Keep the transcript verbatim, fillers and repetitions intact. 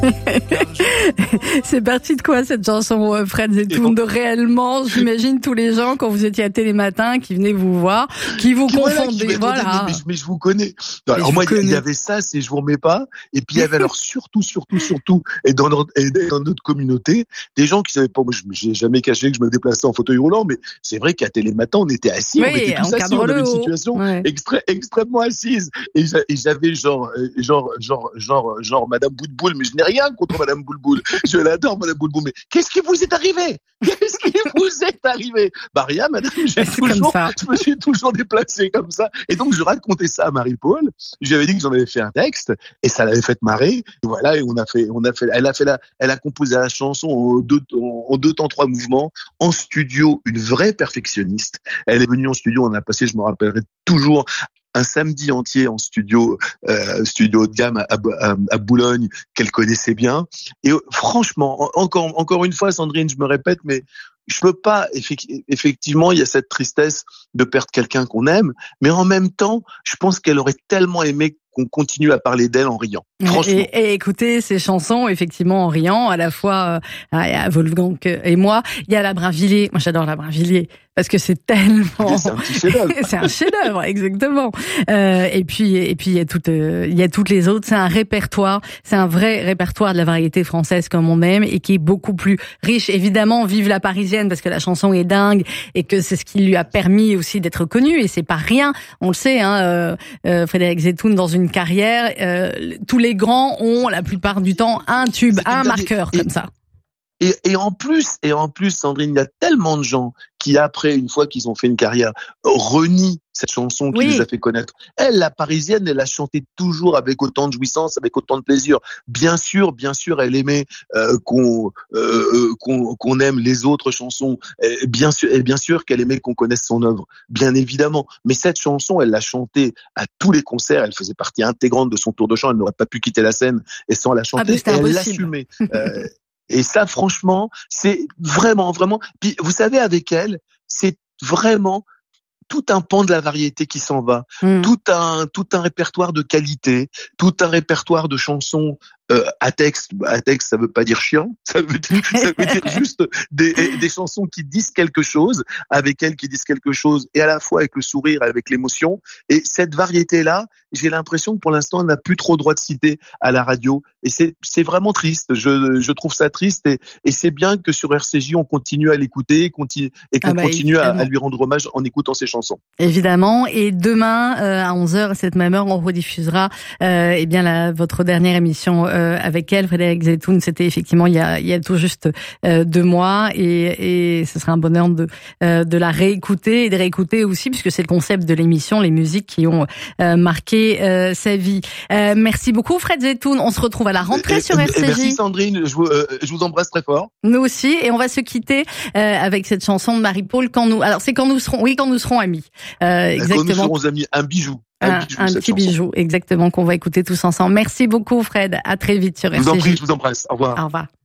C'est parti de quoi cette chanson, Fred Zetoun? De réellement, j'imagine, tous les gens quand vous étiez à Télématin qui venaient vous voir, qui vous confondaient, voilà. voilà. Mais, mais, mais je vous connais. Non, alors moi, il y avait ça, c'est je vous remets pas. Et puis il y avait alors surtout, surtout, surtout, et dans notre, et dans notre communauté, des gens qui savaient pas. Moi, je j'ai jamais caché que je me déplaçais en fauteuil roulant, mais c'est vrai qu'à Télématin, on était assis, oui, on était tous assis, on avait une situation ouais. extré, extrêmement assise. Et j'avais genre, genre, genre, genre, genre, Madame Boutboul, mais je n'ai rien contre Madame Boutboul. Je l'adore, Madame Boutboul, mais qu'est-ce qui vous est arrivé? Qu'est-ce qui vous est arrivé? Bah rien, Madame, j'ai toujours, je me suis toujours déplacé comme ça. Et donc, je racontais ça à Marie-Paul. J'avais dit que j'en avais fait un texte, et ça l'avait fait marrer. Et voilà, et on a fait, on a fait, elle a fait la, elle a composé la chanson en deux, en deux temps, trois mouvements, en studio, une vraie perfectionniste. Elle est venue en studio, on a passé, je me rappellerai toujours, un samedi entier en studio, euh, studio haut de gamme à, à, à Boulogne, qu'elle connaissait bien. Et euh, franchement, encore, encore une fois, Sandrine, je me répète, mais je peux pas, effectivement, il y a cette tristesse de perdre quelqu'un qu'on aime, mais en même temps, je pense qu'elle aurait tellement aimé qu'on continue à parler d'elle en riant. Franchement. Et, et écouter ces chansons, effectivement, en riant, à la fois euh, à Wolfgang et moi. Il y a la Brinvilliers. Moi, j'adore la Brinvilliers parce que c'est tellement. C'est un petit chef-d'œuvre. C'est un chef-d'œuvre, exactement. Euh, et puis, et puis il y a toutes, euh, il y a toutes les autres. C'est un répertoire. C'est un vrai répertoire de la variété française comme on aime et qui est beaucoup plus riche. Évidemment, vive la Parisienne parce que la chanson est dingue et que c'est ce qui lui a permis aussi d'être connue. Et c'est pas rien. On le sait, hein. Euh, euh, Frédéric Zetoun dans une carrière, euh, tous les grands ont la plupart du temps un tube, un marqueur et, comme ça. Et, et en plus, et en plus, Sandrine, il y a tellement de gens qui, après, une fois qu'ils ont fait une carrière, renient cette chanson qui oui. les a fait connaître. Elle, la Parisienne, elle a chanté toujours avec autant de jouissance, avec autant de plaisir. Bien sûr, bien sûr, elle aimait euh, qu'on, euh, qu'on qu'on aime les autres chansons. Et bien sûr, et bien sûr qu'elle aimait qu'on connaisse son œuvre, bien évidemment. Mais cette chanson, elle l'a chantée à tous les concerts. Elle faisait partie intégrante de son tour de chant. Elle n'aurait pas pu quitter la scène et sans la chanter. Ah, elle l'assumait. euh, et ça, franchement, c'est vraiment, vraiment. Puis, vous savez, avec elle, c'est vraiment tout un pan de la variété qui s'en va, mmh. tout un tout un répertoire de qualité, tout un répertoire de chansons euh, à texte. À texte, ça veut pas dire chiant, ça veut dire, ça veut dire juste des, des chansons qui disent quelque chose, avec elles qui disent quelque chose, et à la fois avec le sourire, avec l'émotion. Et cette variété-là, j'ai l'impression que pour l'instant, on n'a plus trop droit de citer à la radio. Et c'est c'est vraiment triste. Je je trouve ça triste, et et c'est bien que sur R C J on continue à l'écouter, continue et qu'on ah bah, continue à, à lui rendre hommage en écoutant ses chansons. Évidemment. Et demain euh, à onze heures, à cette même heure, on rediffusera euh, eh bien la, votre dernière émission euh, avec elle, Frédéric Zetoun. C'était effectivement il y a il y a tout juste euh, deux mois, et et ce sera un bonheur de euh, de la réécouter et de réécouter aussi, puisque c'est le concept de l'émission, les musiques qui ont euh, marqué euh, sa vie. Euh, merci beaucoup, Fred Zetoun. On se retrouve à la rentrée et, sur R C J. Merci Sandrine. Je vous euh, je vous embrasse très fort. Nous aussi, et on va se quitter euh, avec cette chanson de Marie-Paul. Quand nous, alors c'est quand nous serons, oui, quand nous serons amis. Euh, exactement. Quand nous serons amis, un bijou. Un, un, bijou, un petit chanson. bijou, exactement, qu'on va écouter tous ensemble. Merci beaucoup, Fred. À très vite sur R C J. Je vous en prie, je vous embrasse. Au revoir. Au revoir.